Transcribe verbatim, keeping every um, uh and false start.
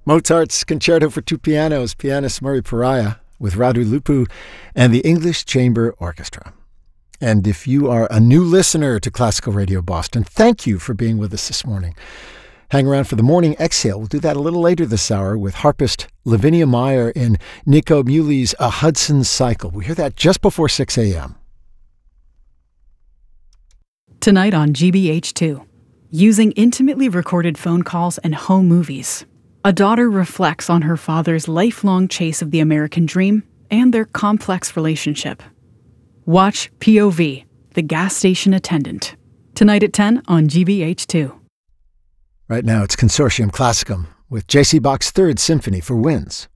Mozart's Concerto for Two Pianos, pianist Murray Pariah with Radu Lupu and the English Chamber Orchestra. And if you are a new listener to Classical Radio Boston, thank you for being with us this morning. Hang around for the Morning Exhale. We'll do that a little later this hour with harpist Lavinia Meyer in Nico Muley's A Hudson Cycle. We hear that just before six a.m. Tonight on G B H two, using intimately recorded phone calls and home movies, a daughter reflects on her father's lifelong chase of the American dream and their complex relationship. Watch P O V, The Gas Station Attendant, tonight at ten on G B H two. Right now it's Consortium Classicum with J C Bach's Third Symphony for winds.